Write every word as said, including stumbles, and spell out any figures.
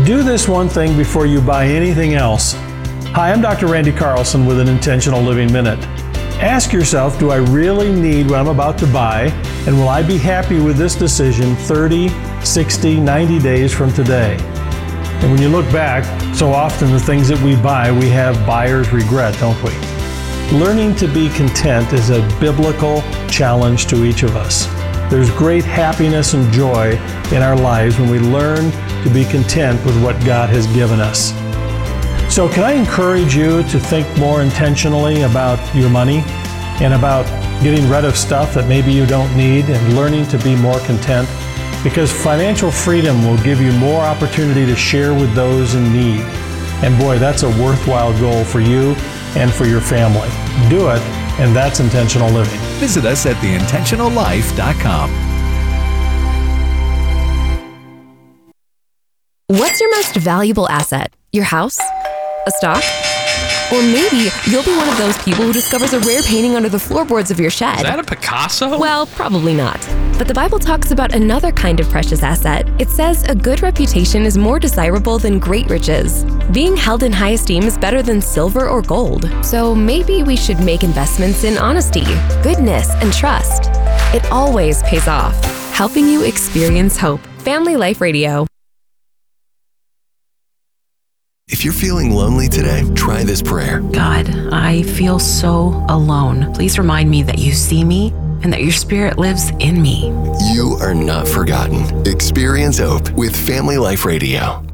Do this one thing before you buy anything else. Hi, I'm Doctor Randy Carlson with an Intentional Living Minute. Ask yourself, do I really need what I'm about to buy, and will I be happy with this decision thirty, sixty, ninety days from today? And when you look back, so often the things that we buy, we have buyer's regret, don't we? Learning to be content is a biblical challenge to each of us. There's great happiness and joy in our lives when we learn to be content with what God has given us. So can I encourage you to think more intentionally about your money and about getting rid of stuff that maybe you don't need and learning to be more content? Because financial freedom will give you more opportunity to share with those in need. And boy, that's a worthwhile goal for you and for your family. Do it, and that's intentional living. Visit us at the intentional life dot com. What's your most valuable asset? Your house? A stock? Or maybe you'll be one of those people who discovers a rare painting under the floorboards of your shed. Is that a Picasso? Well, probably not. But the Bible talks about another kind of precious asset. It says a good reputation is more desirable than great riches. Being held in high esteem is better than silver or gold. So maybe we should make investments in honesty, goodness, and trust. It always pays off. Helping you experience hope. Family Life Radio. If you're feeling lonely today, try this prayer. God, I feel so alone. Please remind me that you see me and that your spirit lives in me. You are not forgotten. Experience hope with Family Life Radio.